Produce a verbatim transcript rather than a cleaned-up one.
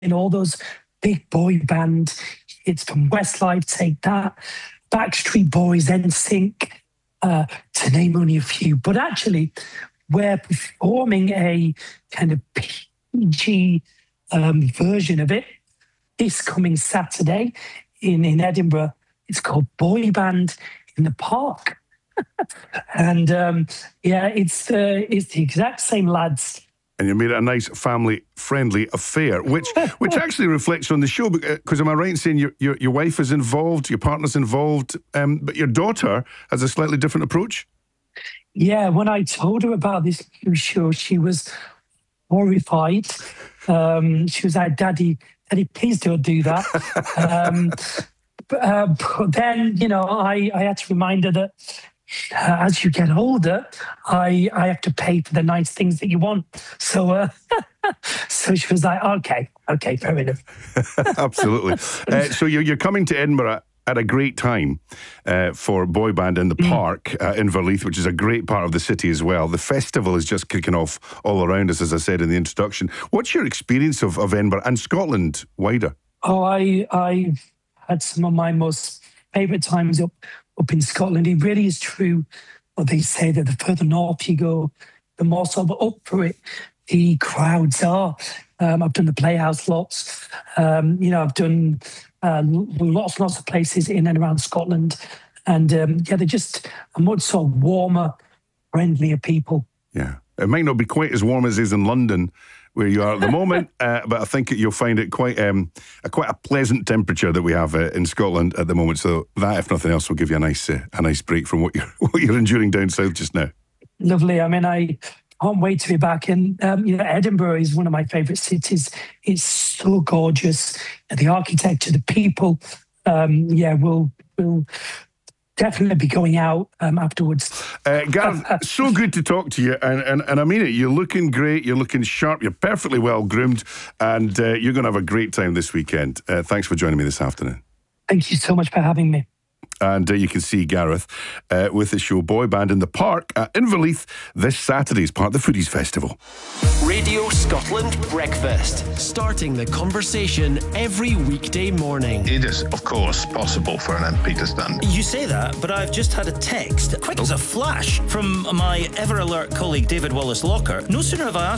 in all those big boy band hits from Westlife, Take That, Backstreet Boys, N Sync, uh, to name only a few. But actually, we're performing a kind of P G um, version of it this coming Saturday in, in Edinburgh. It's called Boy Band in the Park. and um, yeah, it's, uh, it's the exact same lads. And you made it a nice family-friendly affair, which which actually reflects on the show. Because am I right in saying your, your, your wife is involved, your partner's involved, um, but your daughter has a slightly different approach? Yeah, when I told her about this new show, she was horrified. Um, she was like, Daddy, Daddy, please don't do that. um, but, uh, but then, you know, I, I had to remind her that Uh, as you get older, I I have to pay for the nice things that you want. So uh, so she was like, okay, okay, fair enough. Absolutely. Uh, so you're, you're coming to Edinburgh at a great time uh, for Boy Band in the mm. Park uh, in Inverleith, which is a great part of the city as well. The festival is just kicking off all around us, as I said in the introduction. What's your experience of, of Edinburgh and Scotland wider? Oh, I I had some of my most favourite times up up in Scotland. It really is true what they say, that the further north you go, the more sort of up for it the crowds are. Um, I've done the Playhouse lots. Um, you know, I've done uh, lots and lots of places in and around Scotland. And um, yeah, they're just a much sort of warmer, friendlier people. Yeah. It might not be quite as warm as it is in London, where you are at the moment, uh, but I think you'll find it quite um, a quite a pleasant temperature that we have uh, in Scotland at the moment. So that, if nothing else, will give you a nice uh, a nice break from what you're what you're enduring down south just now. Lovely. I mean, I can't wait to be back. And um, you know, Edinburgh is one of my favourite cities. It's so gorgeous. The architecture, the people. Um, yeah, we'll we'll. definitely be going out um, afterwards. Uh, Gareth, so good to talk to you, and, and, and I mean it. You're looking great, you're looking sharp, you're perfectly well groomed, and uh, you're going to have a great time this weekend. Uh, thanks for joining me this afternoon. Thank you so much for having me. And uh, you can see Gareth uh, with the show Boy Band in the Park at Inverleith this Saturday as part of the Foodies Festival. Radio Scotland Breakfast. Starting the conversation every weekday morning. It is, of course, possible for an M P to stand. You say that, but I've just had a text, quick as a flash, from my ever-alert colleague David Wallace-Locker. No sooner have I asked